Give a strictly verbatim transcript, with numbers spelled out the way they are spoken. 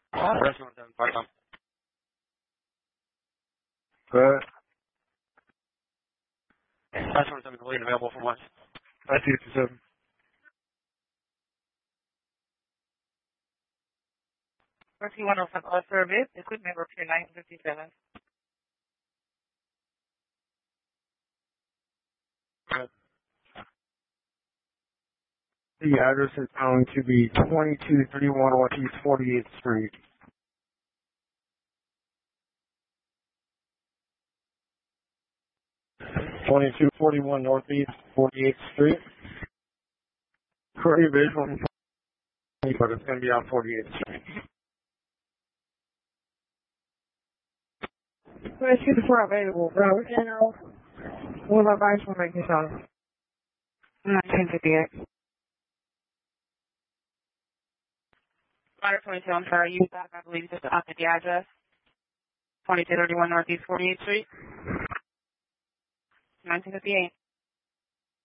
Restaurant seven five com. Good. Restaurant seven William available for lunch. I see you seven. Mercy one oh seven service, equipment repair nine fifty-seven. Good. The address is going to be twenty-two thirty-one Northeast forty-eighth Street. twenty-two forty-one Northeast forty-eighth Street. Pretty visual, but it's going to be on forty-eighth Street. Let's get the four available, bro. General. What about vice will make this on? nineteen fifty-eight. Rider twenty-two, I'm sorry, you back, I believe, just to update the address. twenty-two thirty-one Northeast forty-eighth Street. nineteen fifty-eight.